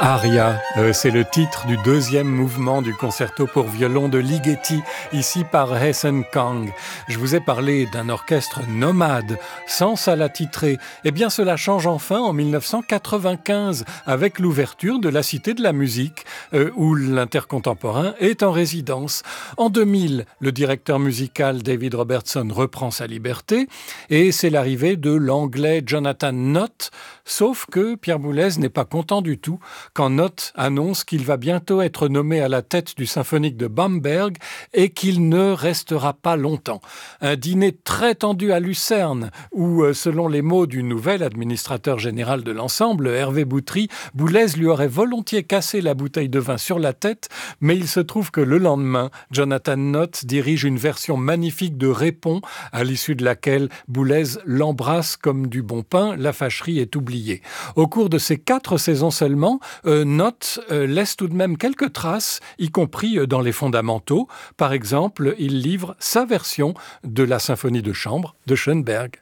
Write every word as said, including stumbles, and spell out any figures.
Aria, euh, c'est le titre du deuxième mouvement du concerto pour violon de Ligeti, ici par Hessen Kang. Je vous ai parlé d'un orchestre nomade, sans salle attitrée. Eh bien, cela change enfin en mille neuf cent quatre-vingt-quinze, avec l'ouverture de la Cité de la Musique, euh, où l'intercontemporain est en résidence. En deux mille, le directeur musical David Robertson reprend sa liberté, et c'est l'arrivée de l'anglais Jonathan Nott, sauf que Pierre Boulez n'est pas content du tout quand Nott annonce qu'il va bientôt être nommé à la tête du symphonique de Bamberg et qu'il ne restera pas longtemps. Un dîner très tendu à Lucerne où, selon les mots du nouvel administrateur général de l'ensemble, Hervé Boutry, Boulez lui aurait volontiers cassé la bouteille de vin sur la tête, mais il se trouve que le lendemain, Jonathan Nott dirige une version magnifique de Répond, à l'issue de laquelle Boulez l'embrasse comme du bon pain, la fâcherie est oubliée. Au cours de ces quatre saisons seulement, euh, Nott euh, laisse tout de même quelques traces, y compris euh, dans les fondamentaux. Par exemple, il livre sa version de la symphonie de chambre de Schoenberg.